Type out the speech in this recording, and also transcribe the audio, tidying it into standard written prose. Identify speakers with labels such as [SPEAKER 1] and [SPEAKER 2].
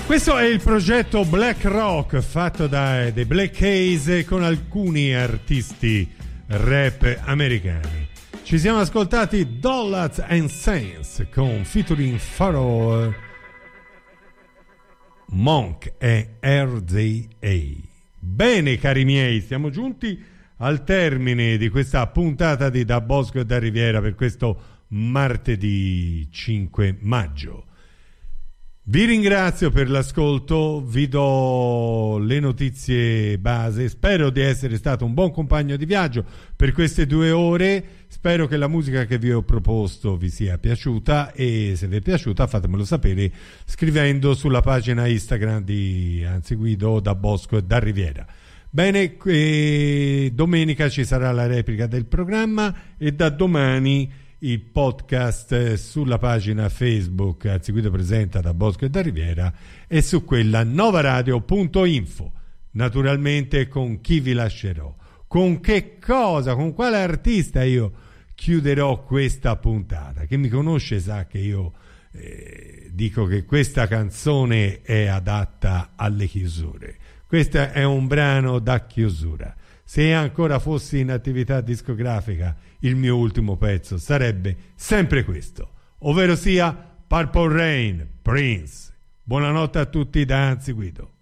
[SPEAKER 1] Questo è il progetto Black Rock fatto dai Black Keys con alcuni artisti rap americani. Ci siamo ascoltati Dollars and Cents con featuring Pharaoh Monk e RZA. Bene cari miei, siamo giunti al termine di questa puntata di Da Bosco e da Riviera per questo martedì 5 maggio. Vi ringrazio per l'ascolto, vi do le notizie base, spero di essere stato un buon compagno di viaggio per queste 2 ore, spero che la musica che vi ho proposto vi sia piaciuta e se vi è piaciuta fatemelo sapere scrivendo sulla pagina Instagram di Anziguido Da Bosco e da Riviera. Bene, domenica ci sarà la replica del programma e da domani il podcast sulla pagina Facebook Anziguido presenta Da Bosco e da Riviera e su quella novaradio.info. Naturalmente con chi vi lascerò, con che cosa, con quale artista io chiuderò questa puntata. Chi mi conosce sa che io dico che questa canzone è adatta alle chiusure. Questo è un brano da chiusura. Se ancora fossi in attività discografica, il mio ultimo pezzo sarebbe sempre questo, ovvero sia Purple Rain, Prince. Buonanotte a tutti da Anziguido.